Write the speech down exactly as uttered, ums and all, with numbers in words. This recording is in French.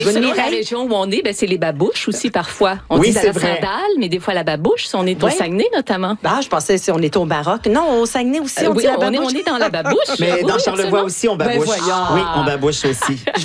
Selon la région où on est, ben, c'est les babouches aussi parfois. On oui, dit à c'est la vrai. sandale, mais des fois la babouche, si on est au Ouais. Saguenay notamment. Ah, je pensais si on est au Baroque. Non, au Saguenay aussi, Euh, on oui, dit la on est, babouche. on est dans la babouche. Mais Oui, dans Charlevoix absolument. aussi, on babouche. Ben voyons. Oui, on babouche aussi.